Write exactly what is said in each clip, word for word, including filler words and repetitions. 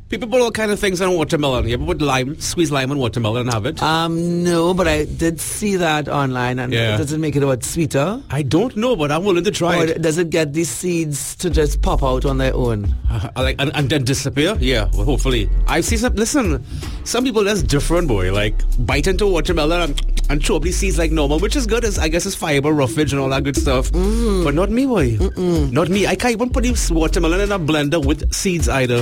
People put all kind of things on watermelon. You ever put lime, squeeze lime on watermelon and have it? Um, no, but I did see that online, and Yeah. does it make it what, sweeter? I don't know, but I'm willing to try Or it. does it get these seeds to just pop out on their own? Uh, like and, and then disappear? Yeah, well, hopefully. I've seen some. Listen, some people that's different, boy. Like bite into watermelon and, and chew up these seeds like normal, which is good. It's, I guess it's fiber, roughage, and all that good stuff. Mm. But not me, boy. Mm-mm. Not me. I can't even put this watermelon in a blender with seeds either.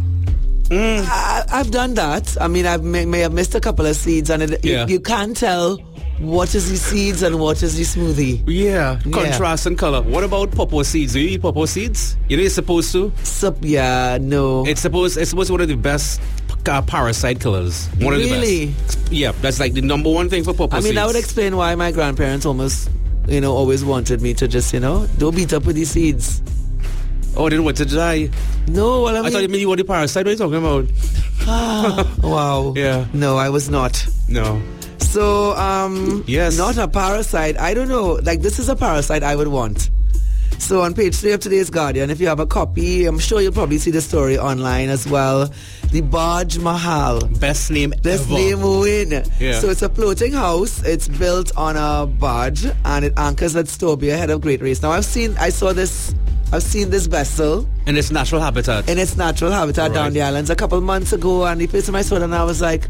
Mm. I, I've done that. I mean, I may, may have missed a couple of seeds, and it, Yeah. you, you can't tell what is the seeds and what is the smoothie. Yeah, Yeah. contrast and color. What about pawpaw seeds? Do you eat pawpaw seeds? You know you're supposed to. Sup, yeah, no. It's supposed. It's supposed to be one of the best uh, parasite killers. One Really? of the best. Yeah, that's like the number one thing for pawpaw I mean, seeds. that would explain why my grandparents almost, you know, always wanted me to just, you know, don't beat up with these seeds. Oh, then what to die? No, well, I mean, I thought you mean you were the parasite. What are you talking about? ah, wow. Yeah. No, I was not. No. So, um, Yes. not a parasite. I don't know. Like, this is a parasite I would want. So on page three of today's Guardian, if you have a copy, I'm sure you'll probably see the story online as well. The Taj Mahal. Best name This ever. name win. Yeah. So it's a floating house. It's built on a barge and it anchors at Stobie ahead of Great Race. Now I've seen, I saw this, I've seen this vessel In its natural habitat. in its natural habitat Right. down the islands a couple months ago, and the first time I saw it, and I was like,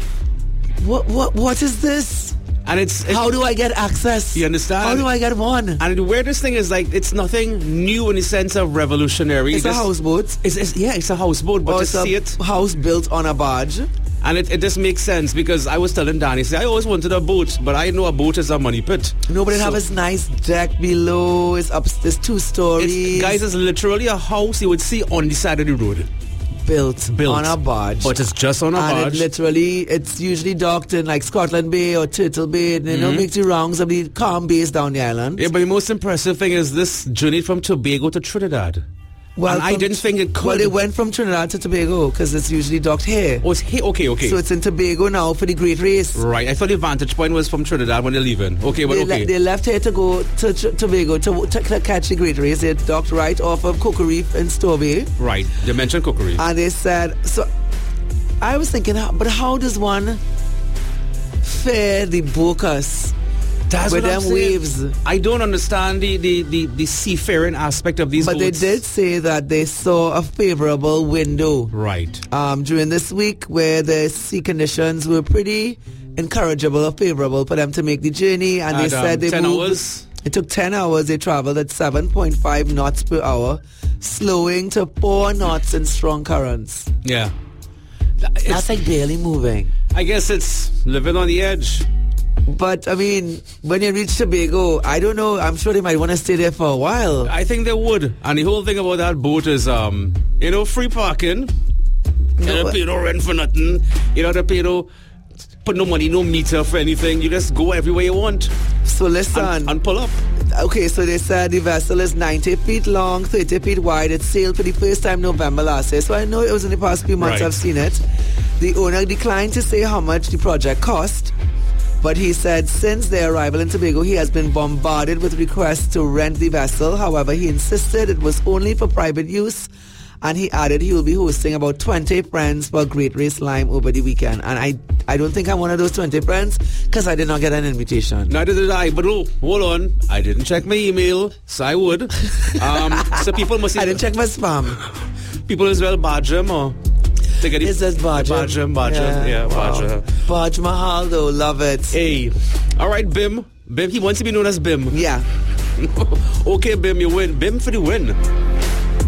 what, what, what is this? And it's, it's How do I get access? You understand? How do I get one? and the weirdest thing is like it's nothing new in the sense of revolutionary. It's a This- houseboat. It's, it's yeah, it's a houseboat, but Or to it's a see it house built on a barge. and it, it just makes sense because I was telling Danny, say I always wanted a boat, but I know a boat is a money pit. No, but it So- have this nice deck below. It's up. It's two stories. It's, guys, it's literally a house you would see on the side of the road. built, Built. on a barge. But it's just on a and barge. it literally, it's usually docked in like Scotland Bay or Turtle Bay. And, you know, makes the rounds of the calm bays down the island. Yeah, but the most impressive thing is this journey from Tobago to Trinidad. Well, and I from- didn't think it could. Well, they went from Trinidad to Tobago because it's usually docked here. Oh, it's here? Okay, okay. So it's in Tobago now for the Great Race. Right, I thought the vantage point was from Trinidad when they're leaving. Okay, but They, okay. le- they left here to go to T- Tobago to, to, to catch the Great Race. They docked right off of Cocoa Reef in Stobie. Right, they mentioned cookery. And they said, so I was thinking, how- but how does one fare the Bocas That's with what I'm them saying. waves? I don't understand the, the, the, the seafaring aspect of these But boats. they did say that they saw a favorable window Right. um, during this week where the sea conditions were pretty encourageable or favorable for them to make the journey. And they At, um, said they ten moved. hours? It took ten hours. They traveled at seven point five knots per hour, slowing to four knots in strong currents. Yeah. That's It's, like barely moving. I guess it's living on the edge. But, I mean, when you reach Tobago, I don't know, I'm sure they might want to stay there for a while. I think they would. And the whole thing about that boat is, um, you know, free parking. You No, don't pay no rent for nothing. You don't have to pay no, put no money, no meter for anything. You just go everywhere you want So listen, and, and pull up. okay, so they said the vessel is ninety feet long, thirty feet wide. It sailed for the first time November last year. So I know it was in the past few months Right. I've seen it. The owner declined to say how much the project cost. But he said since their arrival in Tobago, he has been bombarded with requests to rent the vessel. However, he insisted it was only for private use. And he added he will be hosting about twenty friends for Great Race Lime over the weekend. And I I don't think I'm one of those twenty friends because I did not get an invitation. Neither did I, but oh, hold on. I didn't check my email, so I would. Um, so people must... I didn't check my spam. People as well badge him or... They get It says Baj. Badge him, badge him. Yeah, badge him. Taj Mahal though, love it. Hey. All right, Bim. Bim, he wants to be known as Bim. Yeah. Okay, Bim, you win. Bim for the win.